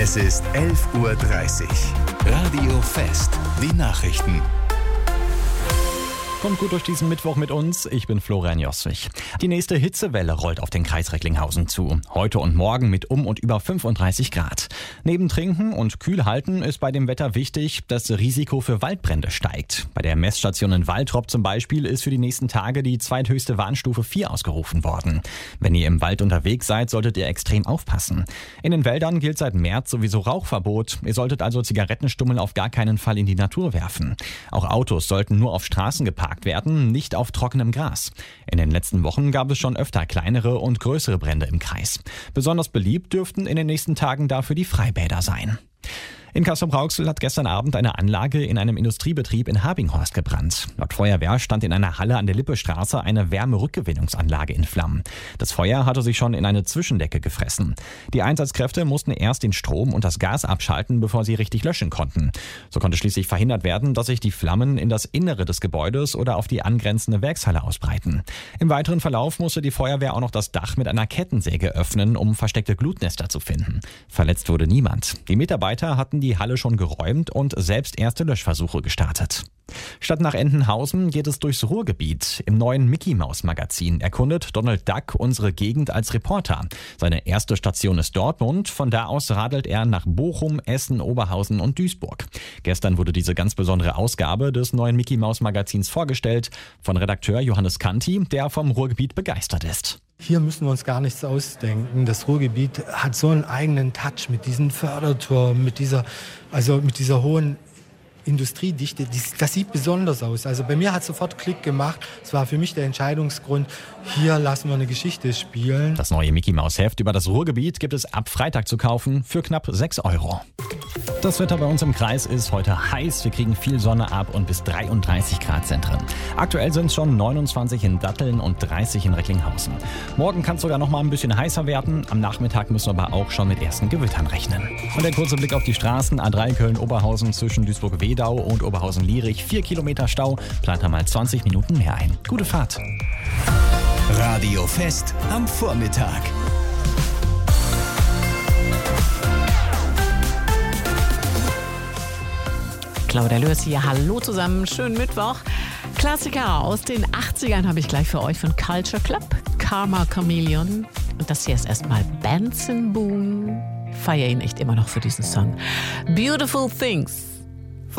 Es ist 11:30 Uhr. Radio Fest. Die Nachrichten. Kommt gut durch diesen Mittwoch mit uns. Ich bin Florian Josswig. Die nächste Hitzewelle rollt auf den Kreis Recklinghausen zu. Heute und morgen mit und über 35 Grad. Neben Trinken und Kühlhalten ist bei dem Wetter wichtig, dass das Risiko für Waldbrände steigt. Bei der Messstation in Waltrop zum Beispiel ist für die nächsten Tage die zweithöchste Warnstufe 4 ausgerufen worden. Wenn ihr im Wald unterwegs seid, solltet ihr extrem aufpassen. In den Wäldern gilt seit März sowieso Rauchverbot. Ihr solltet also Zigarettenstummel auf gar keinen Fall in die Natur werfen. Auch Autos sollten nur auf Straßen geparkt werden, nicht auf trockenem Gras. In den letzten Wochen gab es schon öfter kleinere und größere Brände im Kreis. Besonders beliebt dürften in den nächsten Tagen dafür die Freibäder sein. In Castrop-Rauxel hat gestern Abend eine Anlage in einem Industriebetrieb in Habinghorst gebrannt. Laut Feuerwehr stand in einer Halle an der Lippestraße eine Wärmerückgewinnungsanlage in Flammen. Das Feuer hatte sich schon in eine Zwischendecke gefressen. Die Einsatzkräfte mussten erst den Strom und das Gas abschalten, bevor sie richtig löschen konnten. So konnte schließlich verhindert werden, dass sich die Flammen in das Innere des Gebäudes oder auf die angrenzende Werkshalle ausbreiten. Im weiteren Verlauf musste die Feuerwehr auch noch das Dach mit einer Kettensäge öffnen, um versteckte Glutnester zu finden. Verletzt wurde niemand. Die Mitarbeiter hatten die Halle schon geräumt und selbst erste Löschversuche gestartet. Statt nach Entenhausen geht es durchs Ruhrgebiet. Im neuen Mickey-Maus-Magazin erkundet Donald Duck unsere Gegend als Reporter. Seine erste Station ist Dortmund. Von da aus radelt er nach Bochum, Essen, Oberhausen und Duisburg. Gestern wurde diese ganz besondere Ausgabe des neuen Mickey-Maus-Magazins vorgestellt von Redakteur Johannes Kanti, der vom Ruhrgebiet begeistert ist. Hier müssen wir uns gar nichts ausdenken. Das Ruhrgebiet hat so einen eigenen Touch mit diesen Förderturmen, mit dieser hohen Industriedichte. Das sieht besonders aus. Also bei mir hat es sofort Klick gemacht. Es war für mich der Entscheidungsgrund, hier lassen wir eine Geschichte spielen. Das neue Mickey-Maus-Heft über das Ruhrgebiet gibt es ab Freitag zu kaufen für knapp 6 €. Das Wetter bei uns im Kreis ist heute heiß. Wir kriegen viel Sonne ab und bis 33 Grad sind drin. Aktuell sind es schon 29 in Datteln und 30 in Recklinghausen. Morgen kann es sogar noch mal ein bisschen heißer werden. Am Nachmittag müssen wir aber auch schon mit ersten Gewittern rechnen. Und der kurze Blick auf die Straßen. A3 Köln-Oberhausen zwischen Duisburg-Wedau und Oberhausen-Lierich. 4 Kilometer Stau. Plant da mal 20 Minuten mehr ein. Gute Fahrt. Radio Fest am Vormittag. Claudia Lörs hier, hallo zusammen, schönen Mittwoch. Klassiker aus den 80ern habe ich gleich für euch von Culture Club, Karma Chameleon. Und das hier ist erstmal Benson Boone. Ich feiere ihn echt immer noch für diesen Song. Beautiful Things.